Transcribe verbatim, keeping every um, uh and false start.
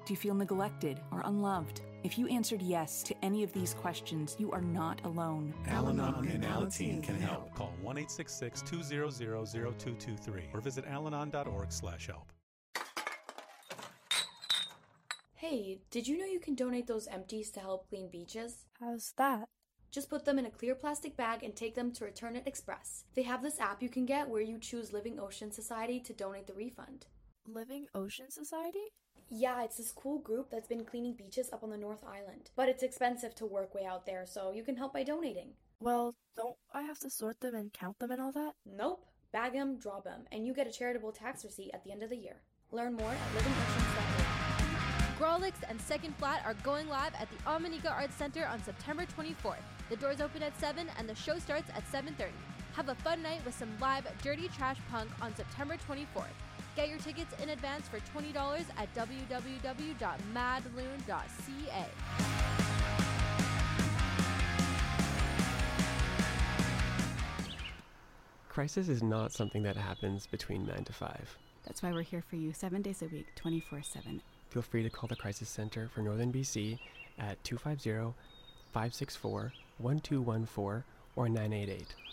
Do you feel neglected or unloved? If you answered yes to any of these questions, you are not alone. Al-Anon and Alateen can help. Call one eight six six, two zero zero, zero two two three or visit alanon.org slash help. Hey, did you know you can donate those empties to help clean beaches? How's that? Just put them in a clear plastic bag and take them to Return It Express. They have this app you can get where you choose Living Ocean Society to donate the refund. Living Ocean Society? Yeah, it's this cool group that's been cleaning beaches up on the North Island. But it's expensive to work way out there, so you can help by donating. Well, don't I have to sort them and count them and all that? Nope. Bag them, drop them, and you get a charitable tax receipt at the end of the year. Learn more at living oceans dot org. Grawlix and Second Flat are going live at the Amanika Arts Center on September twenty-fourth. The doors open at seven and the show starts at seven thirty. Have a fun night with some live Dirty Trash Punk on September twenty-fourth. Get your tickets in advance for twenty dollars at w w w dot madloon dot c a. Crisis is not something that happens between nine to five. That's why we're here for you seven days a week, twenty-four seven. Feel free to call the Crisis Center for Northern B C at two five zero, five six four, one two one four or nine eight eight.